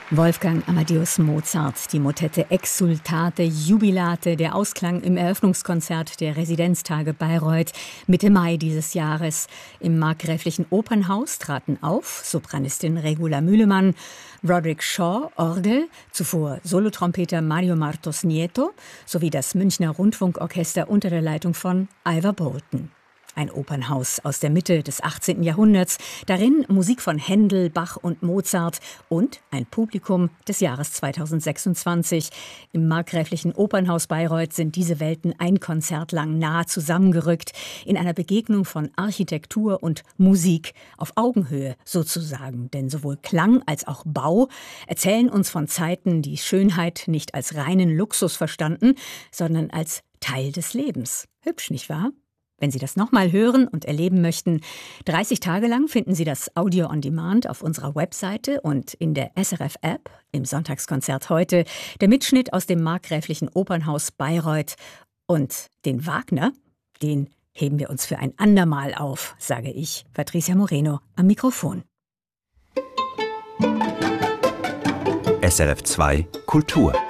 Wolfgang Amadeus Mozart, die Motette Exsultate Jubilate, der Ausklang im Eröffnungskonzert der Residenztage Bayreuth Mitte Mai dieses Jahres. Im Markgräflichen Opernhaus traten auf Sopranistin Regula Mühlemann, Roderick Shaw, Orgel, zuvor Solotrompeter Mario Martos Nieto sowie das Münchner Rundfunkorchester unter der Leitung von Ivor Bolton. Ein Opernhaus aus der Mitte des 18. Jahrhunderts, darin Musik von Händel, Bach und Mozart und ein Publikum des Jahres 2026. Im Markgräflichen Opernhaus Bayreuth sind diese Welten ein Konzert lang nah zusammengerückt, in einer Begegnung von Architektur und Musik auf Augenhöhe sozusagen. Denn sowohl Klang als auch Bau erzählen uns von Zeiten, die Schönheit nicht als reinen Luxus verstanden, sondern als Teil des Lebens. Hübsch, nicht wahr? Wenn Sie das nochmal hören und erleben möchten, 30 Tage lang finden Sie das Audio on Demand auf unserer Webseite und in der SRF-App im Sonntagskonzert heute. Der Mitschnitt aus dem Markgräflichen Opernhaus Bayreuth und den Wagner, den heben wir uns für ein andermal auf, sage ich, Patricia Moreno am Mikrofon. SRF 2 Kultur